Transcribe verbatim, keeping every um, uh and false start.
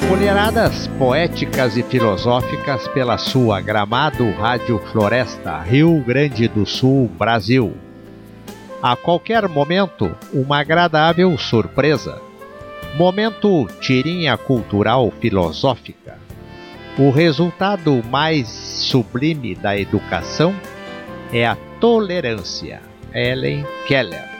Folheiradas poéticas e filosóficas pela sua Gramado Rádio Floresta, Rio Grande do Sul, Brasil. A qualquer momento, uma agradável surpresa. Momento tirinha cultural filosófica. O resultado mais sublime da educação é a tolerância. Helen Keller.